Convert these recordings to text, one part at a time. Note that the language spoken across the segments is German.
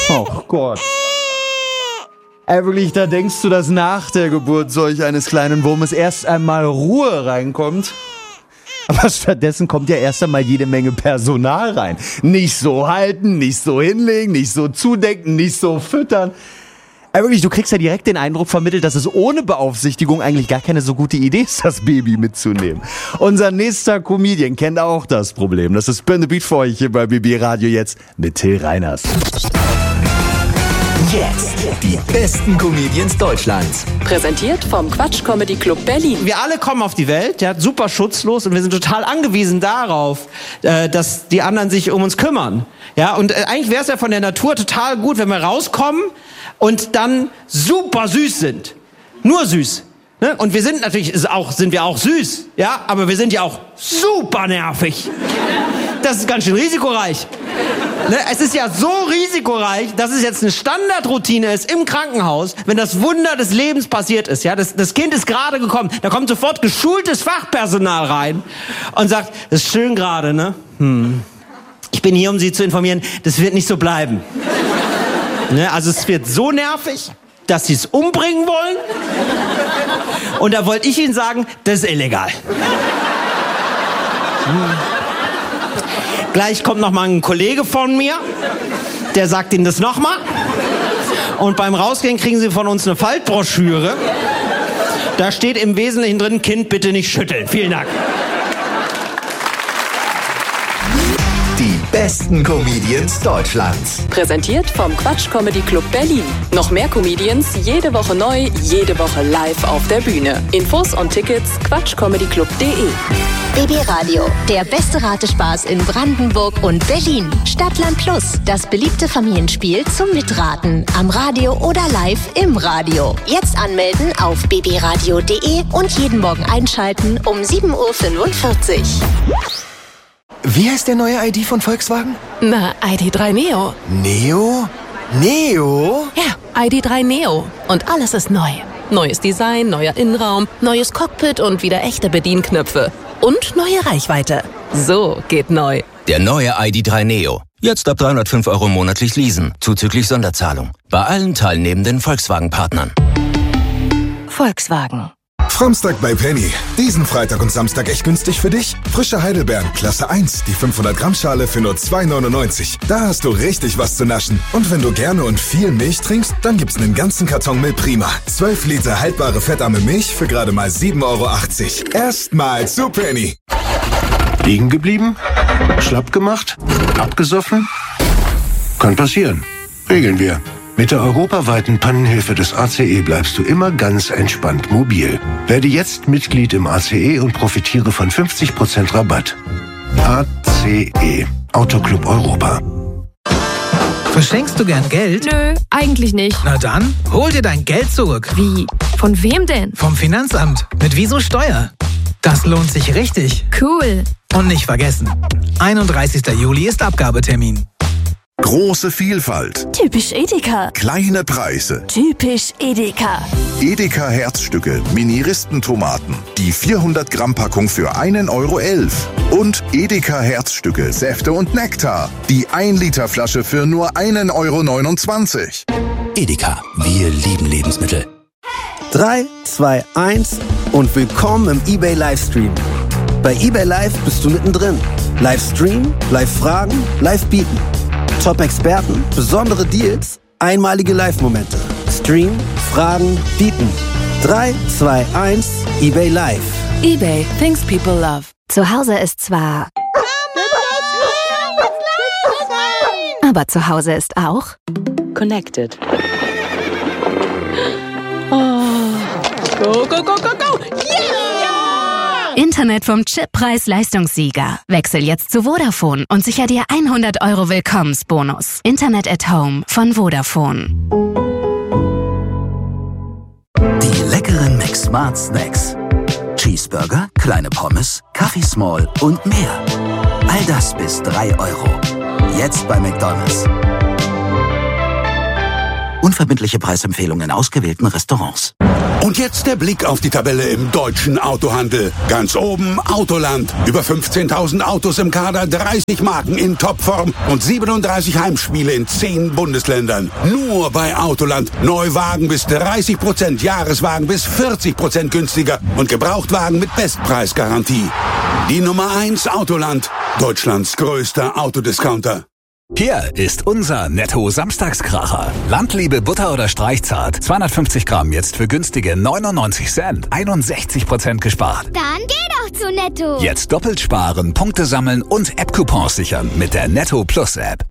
Oh Gott. Wirklich, da denkst du, dass nach der Geburt solch eines kleinen Wurmes erst einmal Ruhe reinkommt? Aber stattdessen kommt ja erst einmal jede Menge Personal rein. Nicht so halten, nicht so hinlegen, nicht so zudecken, nicht so füttern. Wirklich, du kriegst ja direkt den Eindruck vermittelt, dass es ohne Beaufsichtigung eigentlich gar keine so gute Idee ist, das Baby mitzunehmen. Unser nächster Comedian kennt auch das Problem. Das ist Burn the Beat für euch hier bei BB Radio jetzt mit Till Reiners. Jetzt die besten Comedians Deutschlands. Präsentiert vom Quatsch Comedy Club Berlin. Wir alle kommen auf die Welt, ja, super schutzlos, und wir sind total angewiesen darauf, dass die anderen sich um uns kümmern. Ja, und eigentlich wäre es ja von der Natur total gut, wenn wir rauskommen und dann super süß sind. Nur süß. Ne? Und wir sind natürlich sind wir auch süß, ja, aber wir sind ja auch super nervig. Das ist ganz schön risikoreich. Ne? Es ist ja so risikoreich, dass es jetzt eine Standardroutine ist im Krankenhaus, wenn das Wunder des Lebens passiert ist. Ja? Das Kind ist gerade gekommen, da kommt sofort geschultes Fachpersonal rein und sagt, das ist schön gerade, ne? Ich bin hier, um Sie zu informieren, das wird nicht so bleiben. Ne? Also es wird so nervig, dass Sie es umbringen wollen. Und da wollte ich Ihnen sagen, das ist illegal. Gleich kommt noch mal ein Kollege von mir, der sagt Ihnen das noch mal. Und beim Rausgehen kriegen Sie von uns eine Faltbroschüre. Da steht im Wesentlichen drin, Kind bitte nicht schütteln. Vielen Dank. Die besten Comedians Deutschlands. Präsentiert vom Quatsch Comedy Club Berlin. Noch mehr Comedians, jede Woche neu, jede Woche live auf der Bühne. Infos und Tickets quatschcomedyclub.de. BB Radio, der beste Ratespaß in Brandenburg und Berlin. Stadtland Plus, das beliebte Familienspiel zum Mitraten. Am Radio oder live im Radio. Jetzt anmelden auf bbradio.de und jeden Morgen einschalten um 7.45 Uhr. Wie heißt der neue ID von Volkswagen? Na, ID.3 Neo. Neo? Neo? Ja, ID.3 Neo. Und alles ist neu. Neues Design, neuer Innenraum, neues Cockpit und wieder echte Bedienknöpfe. Und neue Reichweite. So geht neu. Der neue ID.3 Neo. Jetzt ab 305 € monatlich leasen, zuzüglich Sonderzahlung. Bei allen teilnehmenden Volkswagen-Partnern. Volkswagen. Framstag bei Penny. Diesen Freitag und Samstag echt günstig für dich. Frische Heidelbeeren, Klasse 1, die 500 Gramm Schale für nur 2,99. Da hast du richtig was zu naschen. Und wenn du gerne und viel Milch trinkst, dann gibt's einen ganzen Karton Milch Prima. 12 Liter haltbare fettarme Milch für gerade mal 7,80 €. Erstmal zu Penny. Liegen geblieben? Schlapp gemacht? Abgesoffen? Kann passieren. Regeln wir. Mit der europaweiten Pannenhilfe des ACE bleibst du immer ganz entspannt mobil. Werde jetzt Mitglied im ACE und profitiere von 50% Rabatt. ACE. Autoclub Europa. Verschenkst du gern Geld? Nö, eigentlich nicht. Na dann, hol dir dein Geld zurück. Wie? Von wem denn? Vom Finanzamt. Mit Wieso Steuer. Das lohnt sich richtig. Cool. Und nicht vergessen, 31. Juli ist Abgabetermin. Große Vielfalt. Typisch Edeka. Kleine Preise. Typisch Edeka. Edeka Herzstücke, Mini-Ristentomaten. Die 400 Gramm Packung für 1,11 €. Und Edeka Herzstücke, Säfte und Nektar. Die 1 Liter Flasche für nur 1,29 €. Edeka, wir lieben Lebensmittel. 3, 2, 1 und willkommen im eBay Livestream. Bei eBay Live bist du mittendrin. Livestream, Live-Fragen, Live-Bieten. Top-Experten, besondere Deals, einmalige Live-Momente. Stream, Fragen, Bieten. 3, 2, 1, eBay Live. eBay, things people love. Zu Hause ist zwar... Aber zu Hause ist auch... Connected. Go, go, go, go, go! Internet vom Chip-Preis-Leistungssieger. Wechsel jetzt zu Vodafone und sicher dir 100 € Willkommensbonus. Internet at Home von Vodafone. Die leckeren McSmart Snacks. Cheeseburger, kleine Pommes, Kaffee Small und mehr. All das bis 3 €. Jetzt bei McDonald's. Unverbindliche Preisempfehlungen in ausgewählten Restaurants. Und jetzt der Blick auf die Tabelle im deutschen Autohandel. Ganz oben Autoland. Über 15.000 Autos im Kader, 30 Marken in Topform und 37 Heimspiele in 10 Bundesländern. Nur bei Autoland. Neuwagen bis 30%, Jahreswagen bis 40% günstiger und Gebrauchtwagen mit Bestpreisgarantie. Die Nummer 1 Autoland. Deutschlands größter Autodiscounter. Hier ist unser Netto-Samstagskracher. Landliebe Butter oder Streichzart. 250 Gramm jetzt für günstige 99 Cent. 61% gespart. Dann geh doch zu Netto. Jetzt doppelt sparen, Punkte sammeln und App-Coupons sichern mit der Netto Plus App.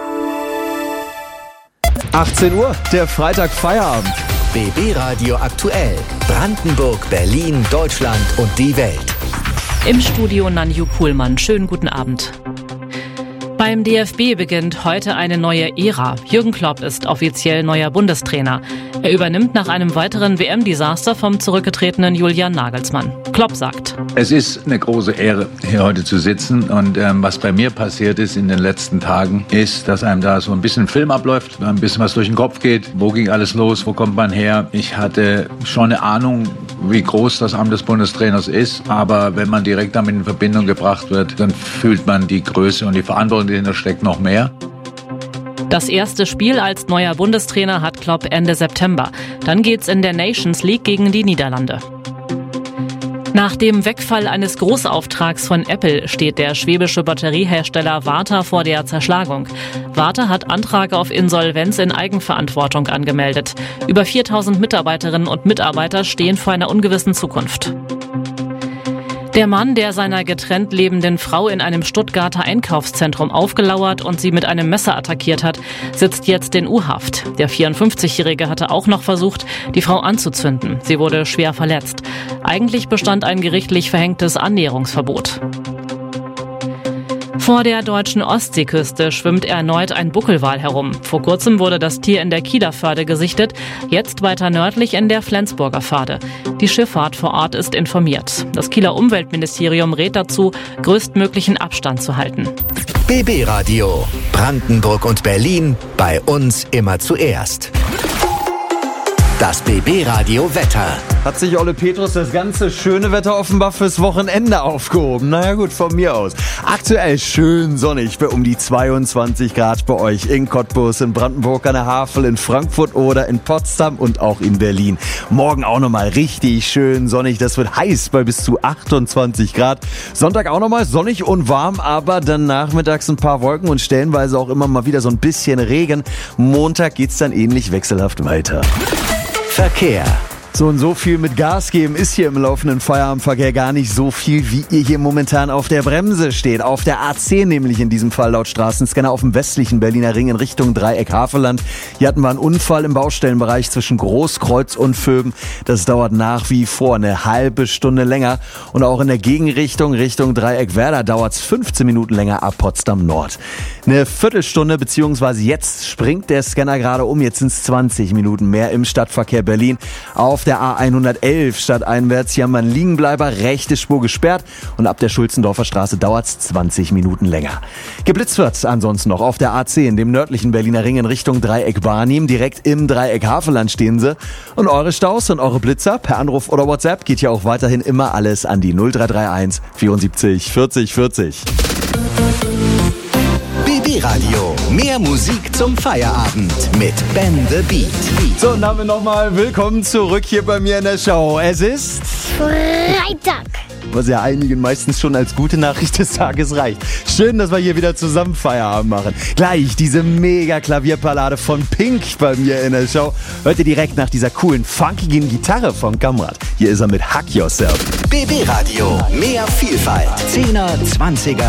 18 Uhr, der Freitag Feierabend. BB Radio aktuell. Brandenburg, Berlin, Deutschland und die Welt. Im Studio Nanju Kuhlmann. Schönen guten Abend. Beim DFB beginnt heute eine neue Ära. Jürgen Klopp ist offiziell neuer Bundestrainer. Er übernimmt nach einem weiteren WM-Desaster vom zurückgetretenen Julian Nagelsmann. Klopp sagt: Es ist eine große Ehre, hier heute zu sitzen. Und was bei mir passiert ist in den letzten Tagen, ist, dass einem da so ein bisschen Film abläuft, ein bisschen was durch den Kopf geht. Wo ging alles los? Wo kommt man her? Ich hatte schon eine Ahnung, wie groß das Amt des Bundestrainers ist. Aber wenn man direkt damit in Verbindung gebracht wird, dann fühlt man die Größe und die Verantwortung, die dahinter steckt, noch mehr. Das erste Spiel als neuer Bundestrainer hat Klopp Ende September. Dann geht's in der Nations League gegen die Niederlande. Nach dem Wegfall eines Großauftrags von Apple steht der schwäbische Batteriehersteller Varta vor der Zerschlagung. Varta hat Antrag auf Insolvenz in Eigenverantwortung angemeldet. Über 4.000 Mitarbeiterinnen und Mitarbeiter stehen vor einer ungewissen Zukunft. Der Mann, der seiner getrennt lebenden Frau in einem Stuttgarter Einkaufszentrum aufgelauert und sie mit einem Messer attackiert hat, sitzt jetzt in U-Haft. Der 54-Jährige hatte auch noch versucht, die Frau anzuzünden. Sie wurde schwer verletzt. Eigentlich bestand ein gerichtlich verhängtes Annäherungsverbot. Vor der deutschen Ostseeküste schwimmt erneut ein Buckelwal herum. Vor kurzem wurde das Tier in der Kieler Förde gesichtet, jetzt weiter nördlich in der Flensburger Förde. Die Schifffahrt vor Ort ist informiert. Das Kieler Umweltministerium rät dazu, größtmöglichen Abstand zu halten. BB Radio. Brandenburg und Berlin. Bei uns immer zuerst. Das BB Radio Wetter. Hat sich Olle Petrus das ganze schöne Wetter offenbar fürs Wochenende aufgehoben. Naja gut, von mir aus. Aktuell schön sonnig bei um die 22 Grad bei euch in Cottbus, in Brandenburg an der Havel, in Frankfurt oder in Potsdam und auch in Berlin. Morgen auch nochmal richtig schön sonnig. Das wird heiß bei bis zu 28 Grad. Sonntag auch nochmal sonnig und warm, aber dann nachmittags ein paar Wolken und stellenweise auch immer mal wieder so ein bisschen Regen. Montag geht's dann ähnlich wechselhaft weiter. Verkehr. So und so viel mit Gas geben ist hier im laufenden Feierabendverkehr gar nicht so viel, wie ihr hier momentan auf der Bremse steht. Auf der A10 nämlich in diesem Fall laut Straßenscanner auf dem westlichen Berliner Ring in Richtung Dreieck Havelland. Hier hatten wir einen Unfall im Baustellenbereich zwischen Großkreuz und Vögen. Das dauert nach wie vor eine halbe Stunde länger. Und auch in der Gegenrichtung, Richtung Dreieck Werder, dauert es 15 Minuten länger ab Potsdam Nord. Eine Viertelstunde, beziehungsweise jetzt springt der Scanner gerade um. Jetzt sind es 20 Minuten mehr im Stadtverkehr Berlin. Auf der A111 stadteinwärts, hier haben wir einen Liegenbleiber, rechte Spur gesperrt und ab der Schulzendorfer Straße dauert es 20 Minuten länger. Geblitzt wird's ansonsten noch auf der A10, dem nördlichen Berliner Ring in Richtung Dreieck Barnim. Direkt im Dreieck Havelland stehen sie. Und eure Staus und eure Blitzer per Anruf oder WhatsApp geht ja auch weiterhin immer alles an die 0331 74 40 40. BB Radio. Mehr Musik zum Feierabend mit Ben the Beat. So, und damit nochmal willkommen zurück hier bei mir in der Show. Es ist Freitag. Was ja einigen meistens schon als gute Nachricht des Tages reicht. Schön, dass wir hier wieder zusammen Feierabend machen. Gleich diese mega Klavierpallade von Pink bei mir in der Show. Hört ihr direkt nach dieser coolen, funkigen Gitarre von Kamrat. Hier ist er mit Hack Yourself. BB Radio. Mehr Vielfalt. 10er, 20er.